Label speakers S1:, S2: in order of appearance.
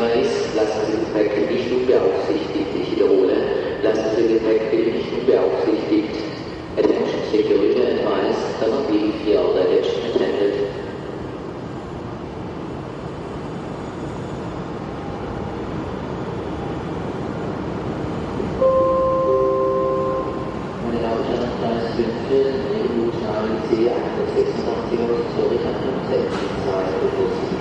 S1: Hinweis, lassen Sie Gepäck nicht unbeaufsichtigt. Ich wiederhole, lassen Sie Gepäck nicht unbeaufsichtigt. Attention security advised, cannot leave your luggage unattended. Meine Damen und Herren, Gleis 15, EU-Zahl C 186 Zürich 1860 2